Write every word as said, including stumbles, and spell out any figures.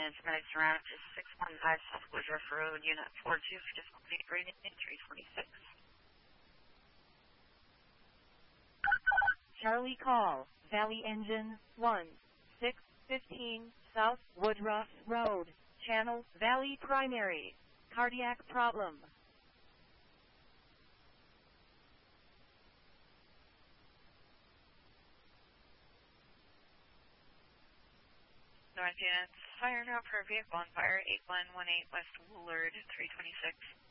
ambulance medics around to six one five South Woodruff Road, Unit four two, difficulty rated three twenty-six. Charlie call, Valley Engine one six fifteen South Woodruff Road, Channel Valley Primary, cardiac problem. North units, fire now for vehicle on fire, eight one one eight West Woolard, three twenty-six.